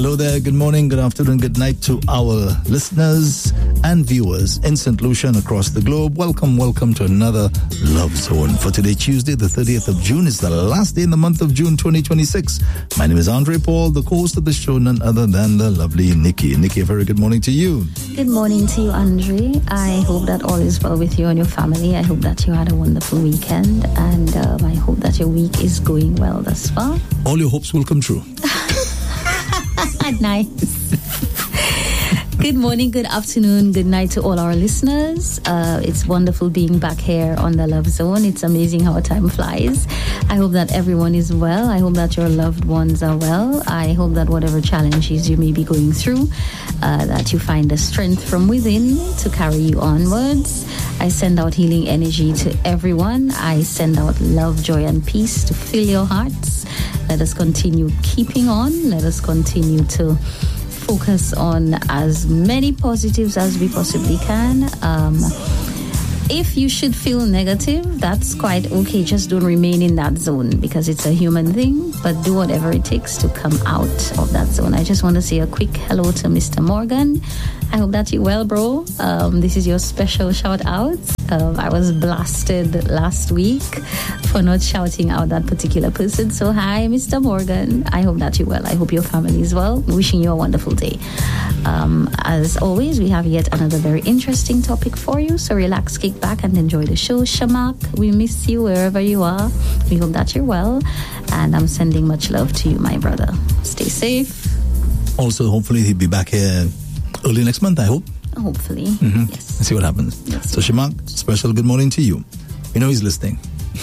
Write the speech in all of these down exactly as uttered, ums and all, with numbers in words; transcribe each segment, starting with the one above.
Hello there, good morning, good afternoon, good night to our listeners and viewers in Saint Lucia and across the globe. Welcome, welcome to another Love Zone. For today, Tuesday, the thirtieth of June, is the last day in the month of June twenty twenty-six. My name is Andre Paul, the host of the show, none other than the lovely Nikki. Nikki, a very good morning to you. Good morning to you, Andre. I hope that all is well with you and your family. I hope that you had a wonderful weekend, and um, I hope that your week is going well thus far. All your hopes will come true. Nice. Good morning, good afternoon, good night to all our listeners. Uh, it's wonderful being back here on the Love Zone. It's amazing how time flies. I hope that everyone is well. I hope that your loved ones are well. I hope that whatever challenges you may be going through, uh, that you find the strength from within to carry you onwards. I send out healing energy to everyone. I send out love, joy, and peace to fill your hearts. Let us continue keeping on. Let us continue to focus on as many positives as we possibly can. Um, if you should feel negative, that's quite okay. Just don't remain in that zone because it's a human thing, but do whatever it takes to come out of that zone. I just want to say a quick hello to Mister Morgan. I hope that you're well, bro. Um, this is your special shout out. Um, I was blasted last week for not shouting out that particular person. So hi, Mister Morgan. I hope that you're well. I hope your family is well. Wishing you a wonderful day. Um, as always, we have yet another very interesting topic for you. So relax, kick back, and enjoy the show. Shamak, we miss you wherever you are. We hope that you're well. And I'm sending much love to you, my brother. Stay safe. Also, hopefully he'll be back here early next month, I hope. Hopefully. Mm-hmm. Yes. Let's see what happens. Yes. So, Shamak, special good morning to you. You know he's listening.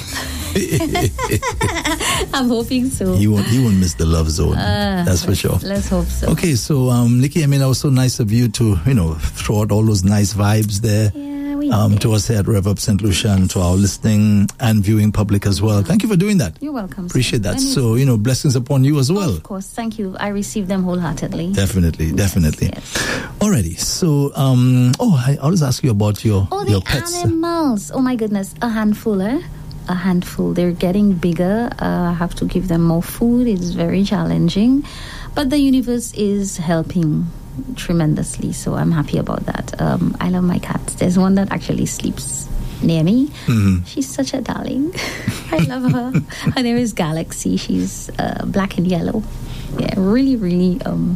I'm hoping so. He won't, he won't miss the Love Zone. Uh, That's for sure. Let's hope so. Okay, so, um, Nikki, I mean, it was so nice of you to, you know, throw out all those nice vibes there. Yeah, we um, did. To us here at Rev Up Saint Lucia and to our listening and viewing public as well. Thank you for doing that. You're welcome. Appreciate that. And So, you know, blessings upon you as well. Of course, thank you. I received them wholeheartedly. Definitely, definitely. Yes, yes. Alrighty, so, um, oh, I always ask you about your, Oh, your the pets. animals. Oh, my goodness. A handful, eh? A handful. They're getting bigger. Uh, I have to give them more food. It's very challenging. But the universe is helping tremendously, so I'm happy about that. Um, I love my cats. There's one that actually sleeps near me. Mm-hmm. She's such a darling. I love her. Her name is Galaxy. She's uh, black and yellow. Yeah, really, really um,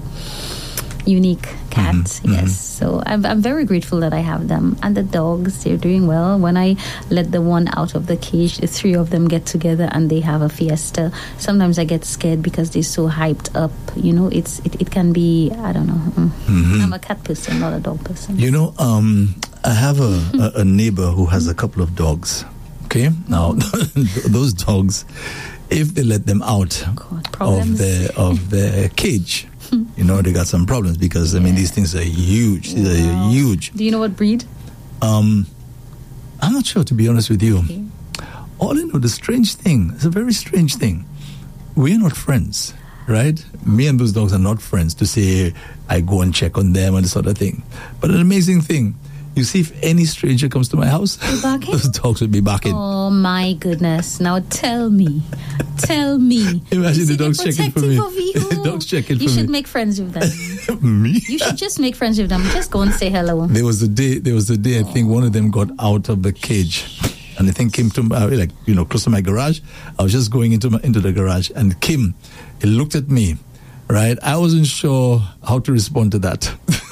unique cat. Mm-hmm. Yes. So I'm, I'm very grateful that I have them. And the dogs, they're doing well. When I let the one out of the cage, the three of them get together and they have a fiesta. Sometimes I get scared because they're so hyped up. You know, it's it, it can be, I don't know. Mm-hmm. I'm a cat person, not a dog person. You know, um, I have a, a, a neighbor who has a couple of dogs. Okay? Now, those dogs, if they let them out God, of their, of their cage, you know, they got some problems because, I mean, these things are huge. These Wow. are huge. Do you know what breed? Um, I'm not sure, to be honest with you. Okay. All I know, the strange thing, it's a very strange thing. We're not friends, right? Me and those dogs are not friends to say I go and check on them and this sort of thing. But an amazing thing, you see, if any stranger comes to my house, those dogs will be barking. Oh my goodness! Now tell me, tell me. Imagine the dogs Is it checking for me. protective of you? The dogs checking You for should me. make friends with them. Me? You should just make friends with them. Just go and say hello. There was a day. There was a day. I think one of them got out of the cage, and the thing came to my, like you know, close to my garage. I was just going into my, into the garage, and Kim, he looked at me. Right, I wasn't sure how to respond to that.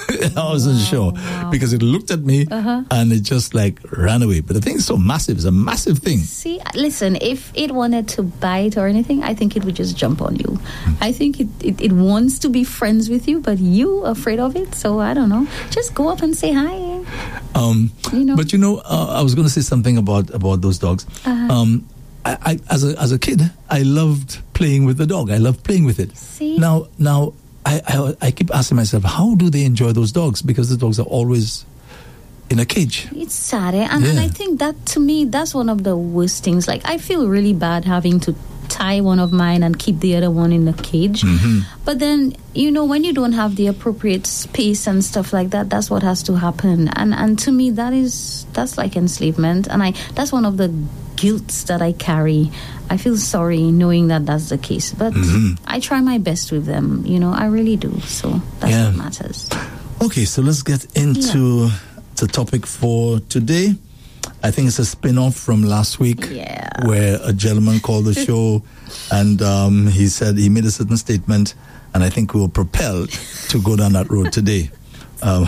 I wasn't Wow, sure wow. because it looked at me Uh-huh. and it just like ran away. But the thing is so massive; it's a massive thing. See, listen, if it wanted to bite or anything, I think it would just jump on you. I think it, it, it wants to be friends with you, but you afraid of it. So I don't know. Just go up and say hi. Um, You know. But you know, uh, I was going to say something about about those dogs. Uh-huh. Um, I, I, as a as a kid, I loved playing with the dog. I loved playing with it. See? Now, now I, I I keep asking myself, how do they enjoy those dogs? Because the dogs are always in a cage. It's sad, eh? and, and Yeah. I think that, to me, that's one of the worst things. Like, I feel really bad having to tie one of mine and keep the other one in the cage. Mm-hmm. But then, you know, when you don't have the appropriate space and stuff like that, that's what has to happen. And and to me, that is that's like enslavement. And I that's one of the guilt that I carry. I feel sorry knowing that that's the case. But mm-hmm. I try my best with them. You know, I really do. So that's yeah. what matters. Okay, so let's get into yeah. the topic for today. I think it's a spin-off from last week yeah. where a gentleman called the show and um, he said he made a certain statement, and I think we were propelled to go down that road today. Um,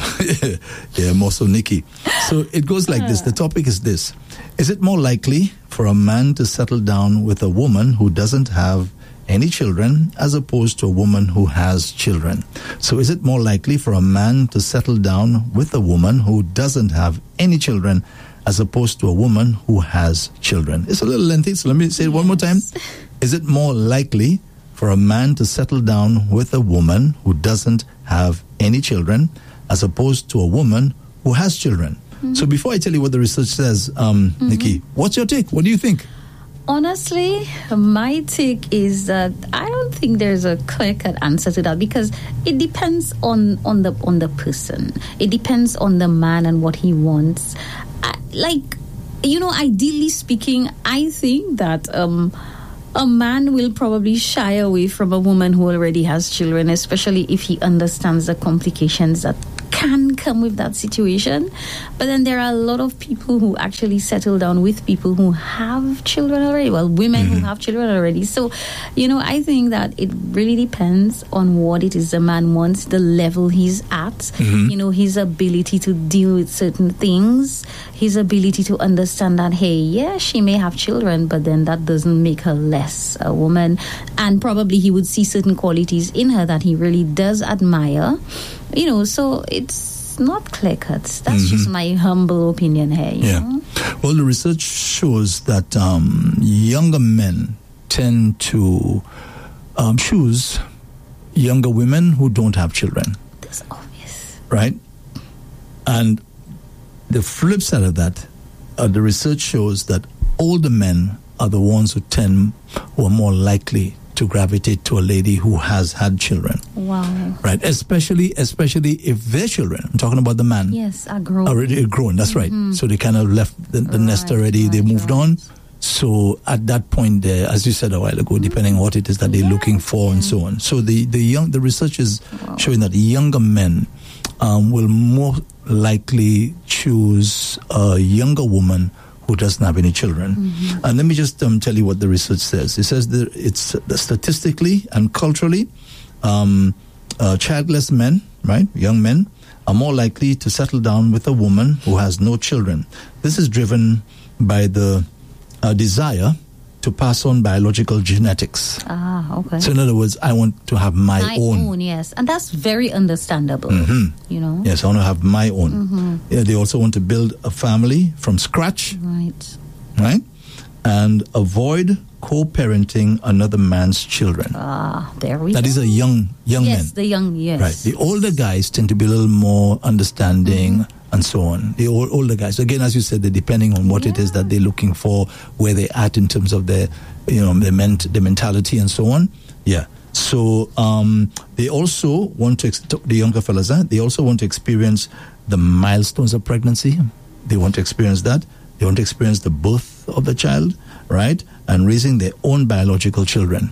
yeah, more so Nikki. So it goes like this. The topic is this. Is it more likely for a man to settle down with a woman who doesn't have any children as opposed to a woman who has children? So is it more likely for a man to settle down with a woman who doesn't have any children as opposed to a woman who has children? It's a little lengthy, so let me say it one more time. Is it more likely for a man to settle down with a woman who doesn't have any children as opposed to a woman who has children? Mm-hmm. So before I tell you what the research says, um, mm-hmm. Nikki, what's your take? What do you think? Honestly, my take is that I don't think there's a clear-cut answer to that, because it depends on, on the on the person. It depends on the man and what he wants. I, like, you know, ideally speaking, I think that um, a man will probably shy away from a woman who already has children, especially if he understands the complications that can come with that situation. But then there are a lot of people who actually settle down with people who have children already. Well, women mm-hmm. who have children already. So, you know, I think that it really depends on what it is the man wants, the level he's at, mm-hmm. you know, his ability to deal with certain things, his ability to understand that, hey, yeah, she may have children, but then that doesn't make her less a woman. And probably he would see certain qualities in her that he really does admire. You know, so it's not clear-cut. That's mm-hmm. just my humble opinion here. You yeah. know? Well, the research shows that um, younger men tend to um, choose younger women who don't have children. That's obvious. Right? And the flip side of that, uh, the research shows that older men are the ones who tend, who are more likely to gravitate to a lady who has had children. Wow. Right. Especially, especially if their children, I'm talking about the man. Yes, are grown. Already grown, that's mm-hmm. right. So they kind of left the, the right, nest already, right, they moved right. on. So at that point there, as you said a while ago, depending on what it is that they're yeah, looking for yeah. and so on. So the, the young, the research is wow. showing that younger men um, will more likely choose a younger woman who doesn't have any children. Mm-hmm. And let me just um, tell you what the research says. It says that it's uh, statistically and culturally, um, uh, childless men, right, young men, are more likely to settle down with a woman who has no children. This is driven by the uh, desire to pass on biological genetics. Ah, okay. So in other words, I want to have my, my own. own. Yes, and that's very understandable, mm-hmm. you know. Yes, I want to have my own. Mm-hmm. Yeah, they also want to build a family from scratch. Right. Right? And avoid co-parenting another man's children. Ah, there we that go. That is a young, young yes, men. Yes, the young, yes. Right. The older guys tend to be a little more understanding, mm-hmm. and so on. The old, older guys, again, as you said, they're depending on what yeah. it is that they're looking for, where they're at in terms of their, you know, their, ment- their mentality and so on. Yeah. So um, they also want to, ex- the younger fellas, huh? they also want to experience the milestones of pregnancy. They want to experience that. They want to experience the birth of the child, right? And raising their own biological children.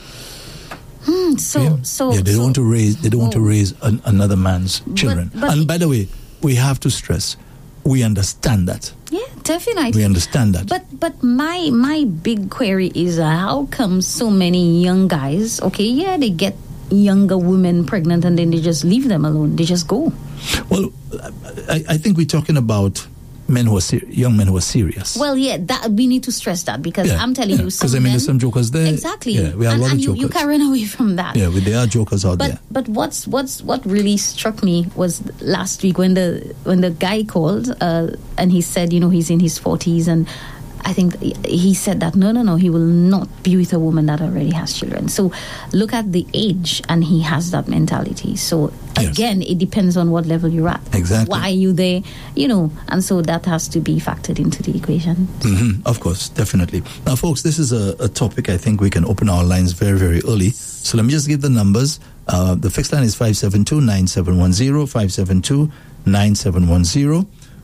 Hmm, so, yeah. so, yeah, they so, don't want to raise. They don't oh. want to raise an, another man's children. But, but and by the way, we have to stress, we understand that. Yeah, definitely. We understand that. But but my my big query is uh, how come so many young guys? Okay, yeah, they get younger women pregnant and then they just leave them alone. They just go. Well, I, I think we're talking about men who are ser- young men who are serious. Well, yeah, that we need to stress that because yeah, I'm telling yeah, you, some because I mean, men, there's some jokers there. Exactly. Yeah, we have and, a lot and of you, jokers. you can't run away from that. Yeah, there are jokers out but, there. But what's what's what really struck me was last week when the when the guy called uh, and he said, you know, he's in his forties and. I think he said that no, no, no, he will not be with a woman that already has children. So look at the age, and he has that mentality. So yes. again, it depends on what level you're at. Exactly. Why are you there? You know, and so that has to be factored into the equation. Mm-hmm. Of course, definitely. Now, folks, this is a, a topic I think we can open our lines very, very early. So let me just give the numbers. Uh, the fixed line is five seven two, nine seven one zero, five seven two, nine seven one zero.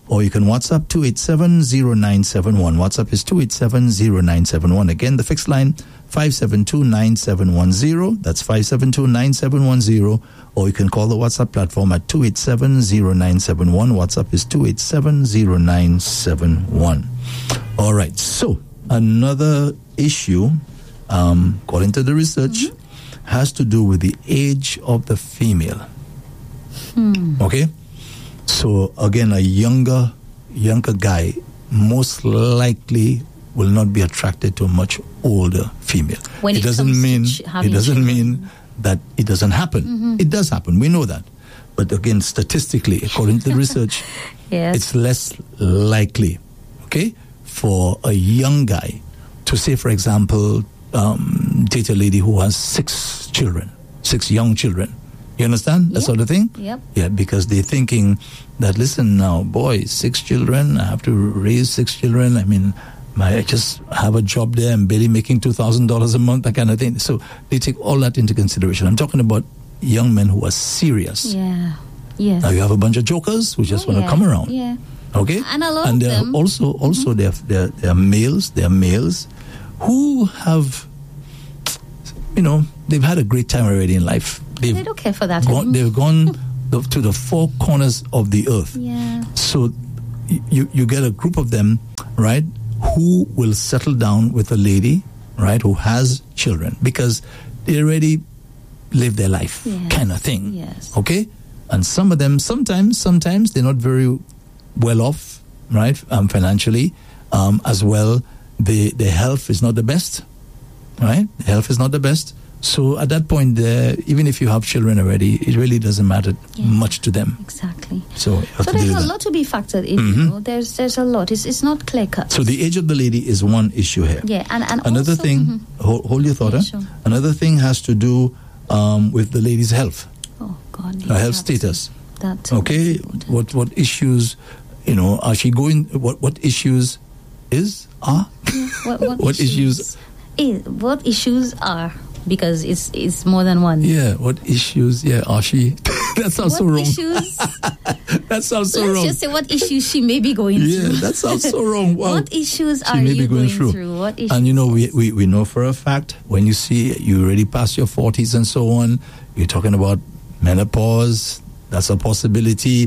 or you can WhatsApp two eight seven zero nine seven one. WhatsApp is two eight seven zero nine seven one. Again, the fixed line five seven two nine seven one zero. That's five seven two nine seven one zero. Or you can call the WhatsApp platform at two eight seven zero nine seven one. WhatsApp is two eight seven zero nine seven one. All right. So another issue, um, according to the research, mm-hmm. has to do with the age of the female. Hmm. Okay? So again, a younger, younger guy most likely will not be attracted to a much older female. When it, it doesn't mean it doesn't children. mean that it doesn't happen. Mm-hmm. It does happen. We know that. But again, statistically, according to the research, yes. it's less likely, okay, for a young guy to say, for example, um, date a lady who has six children, six young children. You understand? That Yep. sort of thing? Yep. Yeah, because they're thinking that, listen now, boy, six children, I have to raise six children. I mean, my, I just have a job there, I'm barely making two thousand dollars a month, that kind of thing. So they take all that into consideration. I'm talking about young men who are serious. Yeah. Yes. Now you have a bunch of jokers who just Oh, want to yeah. come around. Yeah. Okay? And a lot and of there are them- also, also Mm-hmm. there, there, there are males, there are males who have, you know, they've had a great time already in life. They've They don't care for that. gone, they've gone the, to the four corners of the earth. Yeah. So y- you you get a group of them, right, who will settle down with a lady, right, who has children because they already live their life, Yes. kind of thing. Yes. Okay? And some of them, sometimes, sometimes they're not very well off, right, um, financially, um, as well. The, their health is not the best, right? The health is not the best. So at that point, uh, even if you have children already, it really doesn't matter Yeah. much to them. Exactly. So you have So to there's deal a with that. lot to be factored in. Mhm. You know? There's there's a lot. It's it's not clear cut. So the age of the lady is one issue here. Yeah, and, and Another also, thing, mhm. hold, hold your thought. Yeah, huh? sure. Another thing has to do um, with the lady's health, Oh God. her health that's- status. That's Okay, important. what what issues, you know, are she going? What what issues is are? What, what, What issues? I- what issues are, because it's it's more than one. Yeah, what issues? Yeah, are she? That sounds What so wrong. issues? That sounds so Let's wrong. just say what issues she may be going Yeah, through. that sounds so wrong. Wow. What issues She are may you be going going through. through? What issues? And you know, we, we, we know for a fact when you see you already past your forties and so on, you're talking about menopause. That's a possibility.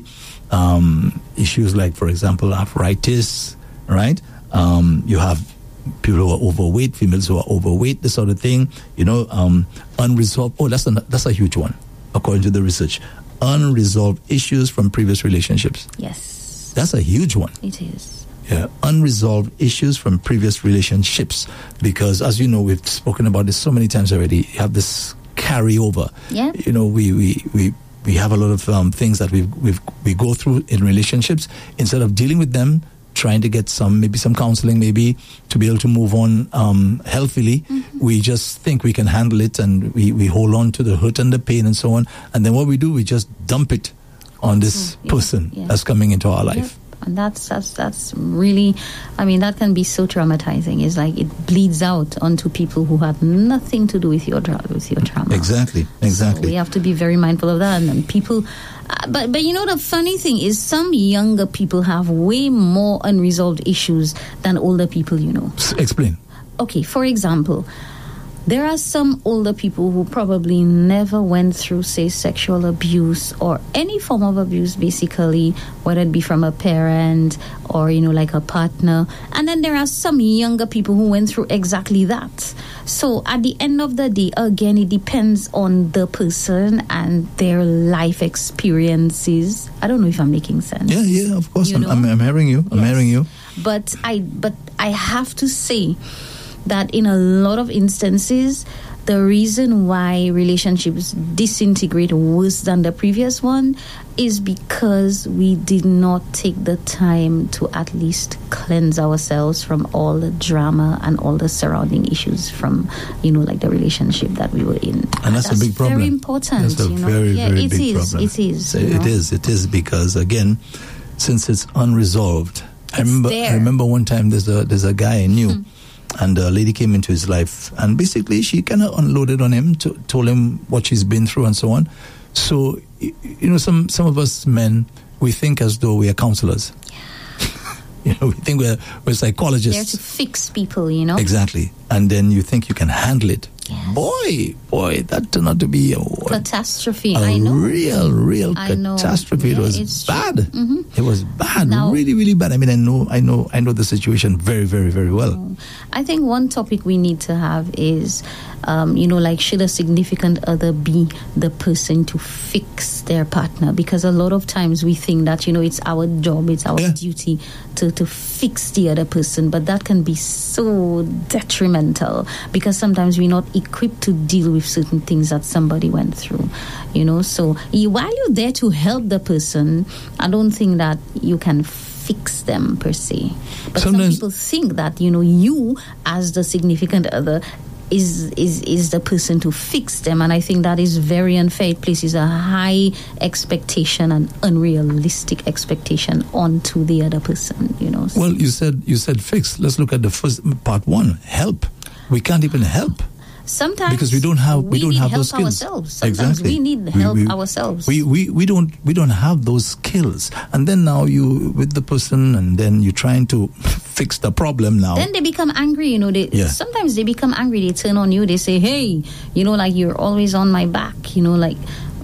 Um, issues like, for example, arthritis, right? Um, you have people who are overweight, females who are overweight, this sort of thing. You know, um, unresolved. Oh, that's a, that's a huge one, according to the research. Unresolved issues from previous relationships. Yes, That's a huge one. it is. Yeah, unresolved issues from previous relationships, because as you know, we've spoken about this so many times already. You have this carryover. Yeah. You know, we we we, we have a lot of um, things that we we we go through in relationships. Instead of dealing with them, trying to get some maybe some counseling, maybe to be able to move on um, healthily, mm-hmm. we just think we can handle it, and we we hold on to the hurt and the pain and so on. And then what we do, we just dump it on this Mm, yeah, person yeah. that's coming into our life. Yep. And that's that's that's really, I mean, that can be so traumatizing. It's like it bleeds out onto people who had nothing to do with your tra- with your trauma. Exactly, exactly. So we have to be very mindful of that. And then people, uh, but but you know, the funny thing is, some younger people have way more unresolved issues than older people. You know. S- Explain. Okay, for example, there are some older people who probably never went through, say, sexual abuse or any form of abuse, basically, whether it be from a parent or, you know, like a partner. And then there are some younger people who went through exactly that. So at the end of the day, again, it depends on the person and their life experiences. I don't know if I'm making sense. Yeah, yeah, of course. You I'm, know? I'm, I'm hearing you. I'm Yes. hearing you. But I but I have to say that in a lot of instances, the reason why relationships disintegrate worse than the previous one is because we did not take the time to at least cleanse ourselves from all the drama and all the surrounding issues from, you know, like the relationship that we were in. And that's, a big problem. Very important. That's a you know? very, yeah, very it big is, problem. It is. So you it know? is. It is because, again, since it's unresolved. I It's remember. there. I remember one time there's a there's a guy I knew, and a lady came into his life, and basically she kind of unloaded on him, to, told him what she's been through and so on. So y- you know, some some of us men, we think as though we are counselors. Yeah. You know, we think we're we're psychologists. There to fix people, you know. Exactly, and then you think you can handle it. Yes. Boy, boy, that turned out to be a catastrophe. A I know. real, real I know. catastrophe. Yeah, it was it's bad. Mm-hmm. It was bad, Now, really, really bad. I mean, I know, I know, I know the situation very, very, very well. I think one topic we need to have is, um, you know, like, should a significant other be the person to fix their partner? Because a lot of times we think that, you know, it's our job, it's our Yeah. duty to, to fix the other person, but that can be so detrimental because sometimes we're not equipped to deal with certain things that somebody went through, you know. So you, while you're there to help the person, I don't think that you can fix them per se. But Sometimes, some people think that, you know, you as the significant other is is is the person to fix them, and I think that is very unfair. It places a high expectation and unrealistic expectation onto the other person, you know. well, you said you said fix. Let's look at the first part one. Help. We can't even help. Sometimes because we don't have we, we don't need have help those skills. Ourselves. Sometimes exactly. we need help we, we, ourselves. We, we we don't we don't have those skills, and then now you with the person, and then you're trying to fix the problem. Now then they become angry. You know, they yeah. sometimes they become angry. They turn on you. They say, "Hey, you know, like you're always on my back." You know, like.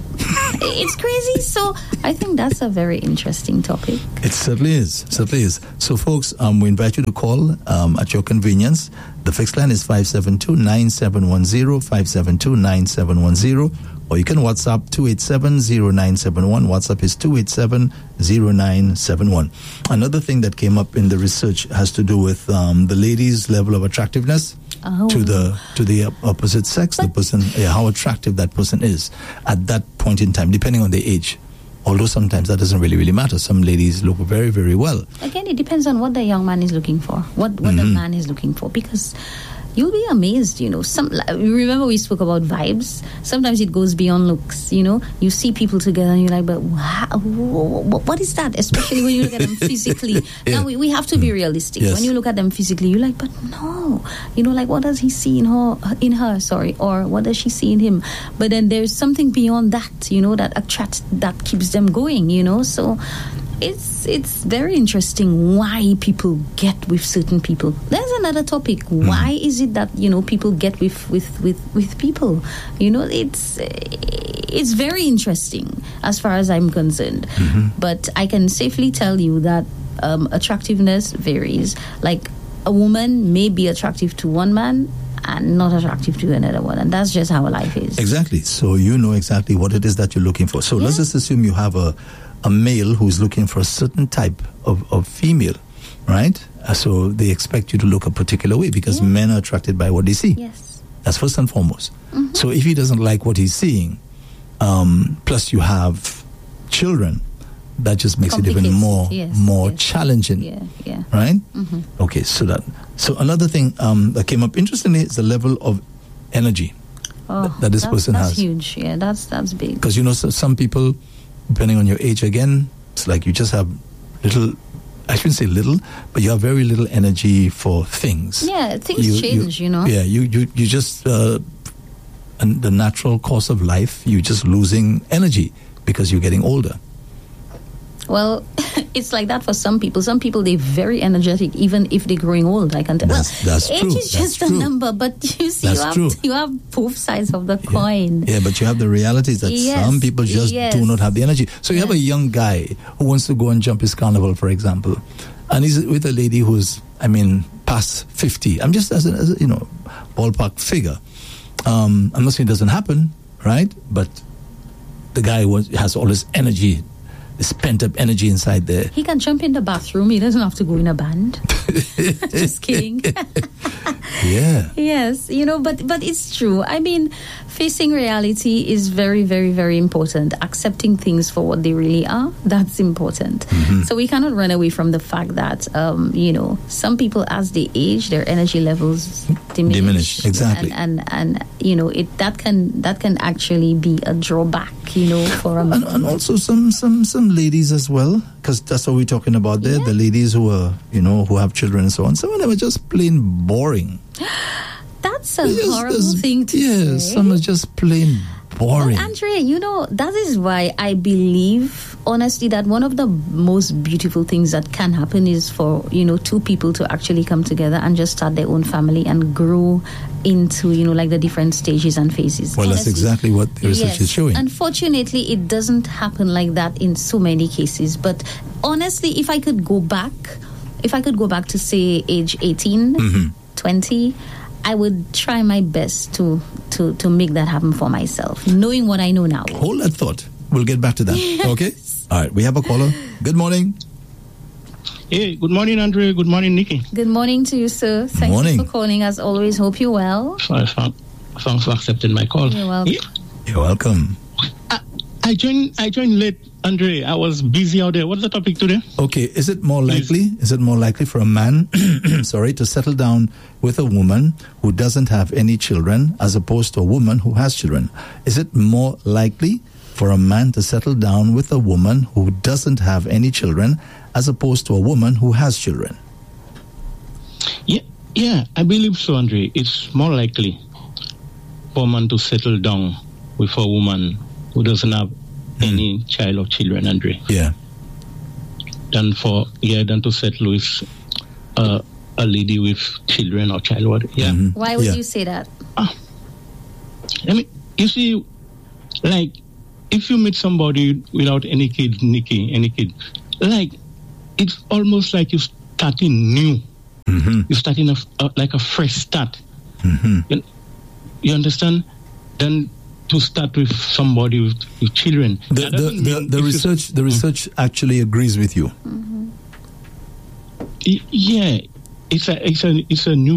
It's crazy. So I think that's a very interesting topic. It certainly is. Certainly is. So, folks, um, we invite you to call um, at your convenience. The fixed line is five seven two, nine seven one zero, five seven two, nine seven one zero. Or you can WhatsApp two eight seven, zero nine seven one. WhatsApp is two eight seven, zero nine seven one. Another thing that came up in the research has to do with um, the ladies' level of attractiveness. Oh. To the to the opposite sex, but the person, yeah, how attractive that person is at that point in time, depending on their age. Although sometimes that doesn't really, really matter. Some ladies look very, very well. Again, it depends on what the young man is looking for, what what mm-hmm. the man is looking for, because you'll be amazed, you know. Some remember we spoke about vibes. Sometimes it goes beyond looks, you know. You see people together and you're like, but wow, what is that? Especially when you look at them physically. Yeah. Now, we, we have to be realistic. Yes. When you look at them physically, you're like, but no. You know, like, what does he see in her, in her, sorry, or what does she see in him? But then there's something beyond that, you know, that attracts, that keeps them going, you know. So it's it's very interesting why people get with certain people. There's another topic. Mm. Why is it that, you know, people get with, with, with, with people? You know, it's it's very interesting as far as I'm concerned. Mm-hmm. But I can safely tell you that um, attractiveness varies. Like, a woman may be attractive to one man and not attractive to another one, and that's just how life is. Exactly. So you know exactly what it is that you're looking for. So yeah. Let's just assume you have a a male who's looking for a certain type of, of female, right? Uh, so they expect you to look a particular way because yeah. men are attracted by what they see. Yes. That's first and foremost. Mm-hmm. So if he doesn't like what he's seeing, um, plus you have children, that just makes it even more yes. more yes. challenging. Yeah, yeah. Right? Mm-hmm. Okay, so that so another thing um, that came up interestingly is the level of energy oh, that, that this that's, person that's has. That's huge. Yeah, that's that's big. Because, you know, so some people, depending on your age, again, it's like you just have little, I shouldn't say little, but you have very little energy for things. Yeah, things you, change, you, you know. Yeah, you, you, you just, uh, and the natural course of life, you're just losing energy because you're getting older. Well, it's like that for some people. Some people, they're very energetic, even if they're growing old. I can tell. That's, well, that's age true. is just that's a true. number, but you see, that's you have, true. you have both sides of the yeah. coin. Yeah, but you have the realities that yes. some people just yes. do not have the energy. So you yes. have a young guy who wants to go and jump his carnival, for example, and he's with a lady who's, I mean, past fifty. I'm just as a, as a you know, ballpark figure. Um, I'm not saying it doesn't happen, right? But the guy was, has all this energy, this pent-up energy inside there. He can jump in the bathroom. He doesn't have to go in a band. Just kidding. Yeah. Yes, you know, but but it's true. I mean, facing reality is very, very, very important. Accepting things for what they really are, that's important. Mm-hmm. So we cannot run away from the fact that, um, you know, some people, as they age, their energy levels diminish. Diminish, exactly. And, and, and you know, it that can that can actually be a drawback, you know, for a man. And, and also some, some, some ladies as well, because that's what we're talking about there, yeah. the ladies who are, you know, who have children and so on. Some of them are just plain boring. That's a just, horrible thing to yeah, say. Some are just plain boring. Well, Andrea, you know, that is why I believe honestly that one of the most beautiful things that can happen is for, you know, two people to actually come together and just start their own family and grow into, you know, like the different stages and phases. Well, honestly, that's exactly what the research yes, is showing. Unfortunately, it doesn't happen like that in so many cases. But honestly, if I could go back, if I could go back to say age eighteen, mm-hmm. twenty, I would try my best to, to, to make that happen for myself, knowing what I know now. Hold that thought. We'll get back to that. Yes. Okay? All right. We have a caller. Good morning. Hey, good morning, Andre. Good morning, Nikki. Good morning to you, sir. Thank morning. you for calling. As always, hope you're well. Thanks for, thanks for accepting my call. You're welcome. Yeah. You're welcome. I, I joined I joined late, Andre. I was busy out there. What's the topic today? Okay. Is it more likely, is it more likely for a man, sorry, to settle down with a woman who doesn't have any children as opposed to a woman who has children? Is it more likely for a man to settle down with a woman who doesn't have any children as opposed to a woman who has children? Yeah, yeah, I believe so, Andre. It's more likely for a man to settle down with a woman who doesn't have mm. any child or children, Andre. Yeah. Than for yeah, than to settle with uh, a lady with children or child. What? Yeah. Mm-hmm. Why would yeah. you say that? Ah, I mean, you see, like if you meet somebody without any kid, Nikki, any kid, like it's almost like you're starting new. Mm-hmm. You're starting a, a, like a fresh start. Mm-hmm. You, you understand? Then to start with somebody with, with children. The, the, the, the research the research mm-hmm. actually agrees with you. Mm-hmm. Yeah, it's a it's a it's a new